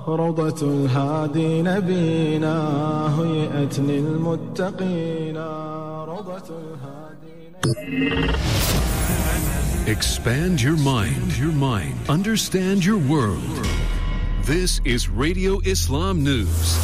روضة الهادي نبينا هيئت للمتقين روضة الهادي. Expand your mind. Understand your world. This is Radio Islam News.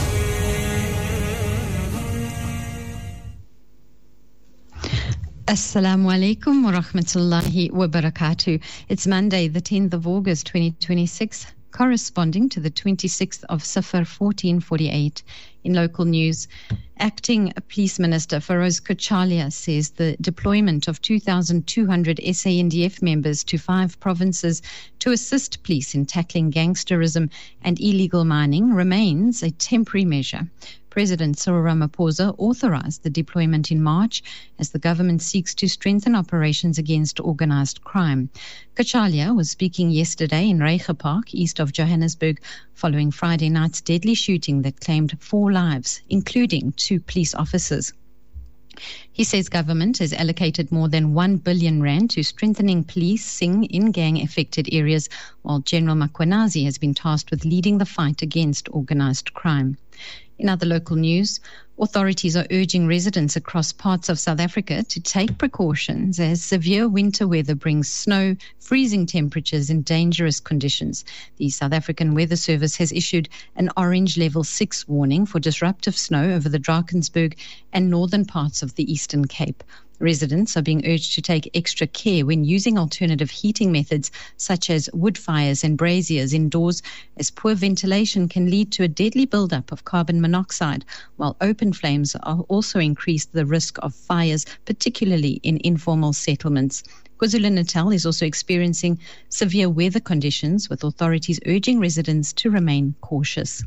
Assalamu alaikum wa rahmatullahi wa barakatuh. It's Monday, the 10th of August, 2026, corresponding to the 26th of Safar, 1448. In local news, Acting Police Minister Feroz Kochalia says the deployment of 2,200 SANDF members to 5 provinces to assist police in tackling gangsterism and illegal mining remains a temporary measure. President Cyril Ramaphosa authorized the deployment in March as the government seeks to strengthen operations against organized crime. Kochalia was speaking yesterday in Reiche Park, east of Johannesburg, following Friday night's deadly shooting that claimed 4 lives, including 2 police officers. He says government has allocated more than 1 billion rand to strengthening policing in gang-affected areas, while General Makwenazi has been tasked with leading the fight against organized crime. In other local news, authorities are urging residents across parts of South Africa to take precautions as severe winter weather brings snow, freezing temperatures and dangerous conditions. The South African Weather Service has issued an orange level 6 warning for disruptive snow over the Drakensberg and northern parts of the Eastern Cape. Residents are being urged to take extra care when using alternative heating methods such as wood fires and braziers indoors, as poor ventilation can lead to a deadly buildup of carbon monoxide, while open flames also increase the risk of fires, particularly in informal settlements. KwaZulu-Natal is also experiencing severe weather conditions, with authorities urging residents to remain cautious.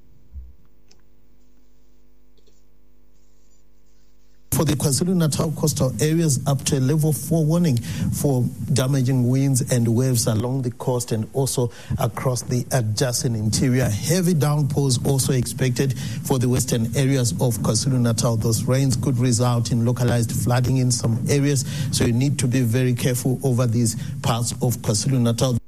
For the KwaZulu-Natal coastal areas, up to a level 4 warning for damaging winds and waves along the coast and also across the adjacent interior. Heavy downpours also expected for the western areas of KwaZulu-Natal. Those rains could result in localized flooding in some areas, so you need to be very careful over these parts of KwaZulu-Natal.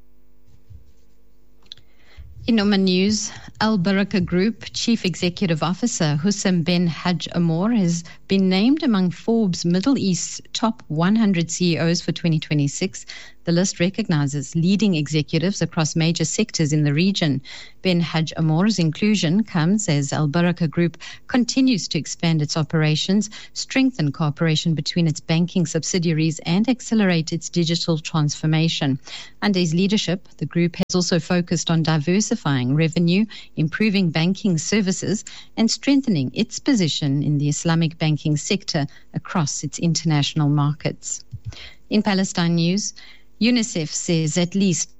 In Oman News, Al Baraka Group Chief Executive Officer Hussam bin Haj Amor has been named among Forbes Middle East's top 100 CEOs for 2026. The list recognizes leading executives across major sectors in the region. Bin Haj Amor's inclusion comes as Al Baraka Group continues to expand its operations, strengthen cooperation between its banking subsidiaries, and accelerate its digital transformation. Under his leadership, the group has also focused on diversifying revenue, improving banking services, and strengthening its position in the Islamic banking sector across its international markets. In Palestine news, UNICEF says at least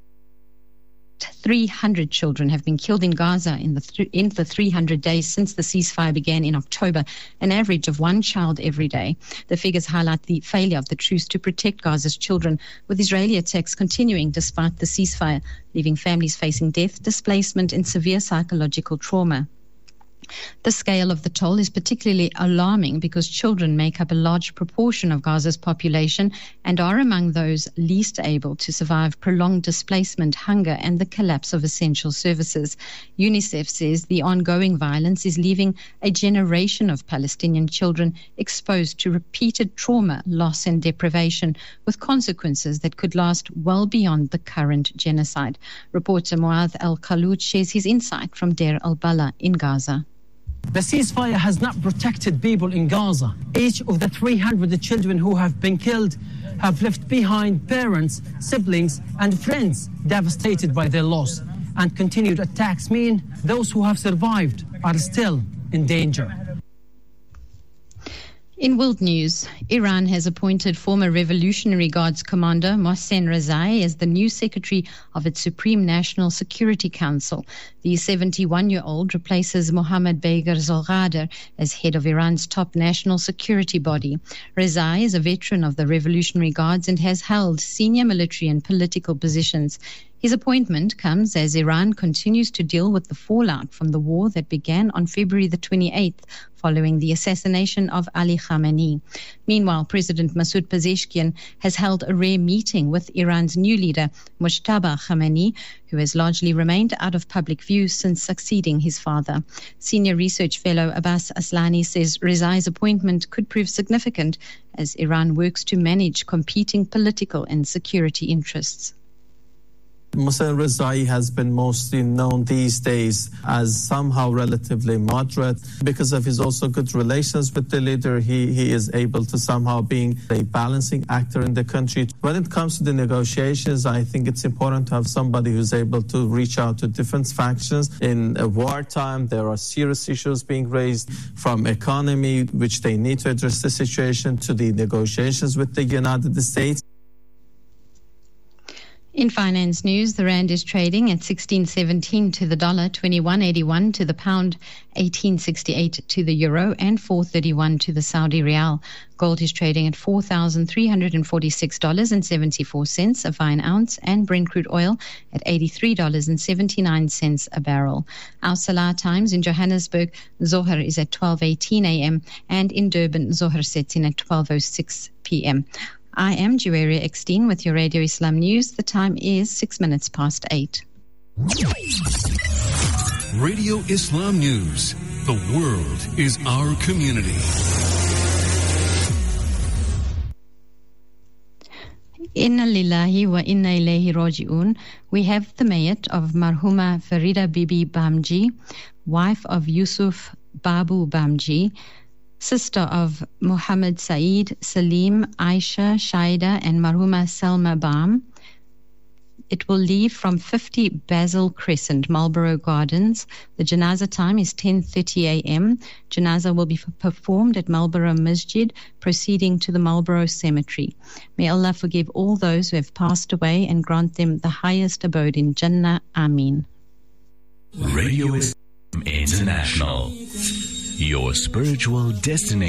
300 children have been killed in Gaza in the 300 days since the ceasefire began in October, an average of 1 child every day. The figures highlight the failure of the truce to protect Gaza's children, with Israeli attacks continuing despite the ceasefire, leaving families facing death, displacement, and severe psychological trauma. The scale of the toll is particularly alarming because children make up a large proportion of Gaza's population and are among those least able to survive prolonged displacement, hunger, and the collapse of essential services. UNICEF says the ongoing violence is leaving a generation of Palestinian children exposed to repeated trauma, loss, and deprivation, with consequences that could last well beyond the current genocide. Reporter Muad Al-Khalouch shares his insight from Deir al-Bala in Gaza. The ceasefire has not protected people in Gaza. Each of the 300 children who have been killed have left behind parents, siblings, and friends devastated by their loss. And continued attacks mean those who have survived are still in danger. In world news, Iran has appointed former Revolutionary Guards commander Mohsen Rezai as the new secretary of its Supreme National Security Council. The 71-year-old replaces Mohammad Bagher Zolghadar as head of Iran's top national security body. Rezai is a veteran of the Revolutionary Guards and has held senior military and political positions. His appointment comes as Iran continues to deal with the fallout from the war that began on February the 28th, following the assassination of Ali Khamenei. Meanwhile, President Masoud Pezeshkian has held a rare meeting with Iran's new leader, Mojtaba Khamenei, who has largely remained out of public view since succeeding his father. Senior research fellow Abbas Aslani says Rezai's appointment could prove significant as Iran works to manage competing political and security interests. Mohsen Rezai has been mostly known these days as somehow relatively moderate. Because of his also good relations with the leader, he is able to somehow being a balancing actor in the country. When it comes to the negotiations, I think it's important to have somebody who's able to reach out to different factions. In a wartime, there are serious issues being raised, from economy, which they need to address the situation, to the negotiations with the United States. In finance news, the rand is trading at 16.17 to the dollar, 21.81 to the pound, 18.68 to the euro, and 4.31 to the Saudi rial. Gold is trading at $4,346.74 a fine ounce, and Brent crude oil at $83.79 a barrel. Our Salah times in Johannesburg, Zohar is at 12:18 a.m. and in Durban, Zohar sets in at 12:06 p.m. I am Juwaria Eckstein with your Radio Islam News. The time is 6 minutes past 8. Radio Islam News. The world is our community. Inna lillahi wa inna ilayhi raji'un. We have the mayat of Marhuma Farida Bibi Bamji, wife of Yusuf Babu Bamji, sister of Muhammad Saeed, Salim, Aisha, Shaida, and Marhuma Salma Bam. It will leave from 50 Basil Crescent, Marlborough Gardens. The janaza time is 10:30 a.m. Janaza will be performed at Marlborough Masjid, proceeding to the Marlborough Cemetery. May Allah forgive all those who have passed away and grant them the highest abode in Jannah. Ameen. Radio Islam International, your spiritual destination.